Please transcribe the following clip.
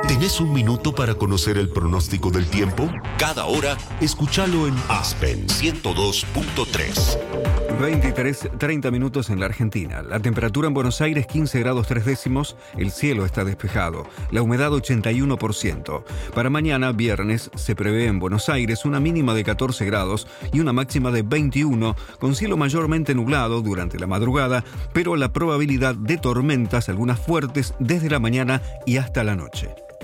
¿Tenés un minuto para conocer el pronóstico del tiempo? Cada hora, escúchalo en Aspen 102.3. 23:30 minutos en la Argentina. La temperatura en Buenos Aires 15 grados 3 décimos. El cielo está despejado. La humedad 81%. Para mañana, viernes, se prevé en Buenos Aires una mínima de 14 grados y una máxima de 21, con cielo mayormente nublado durante la madrugada, pero la probabilidad de tormentas, algunas fuertes, desde la mañana y hasta la noche.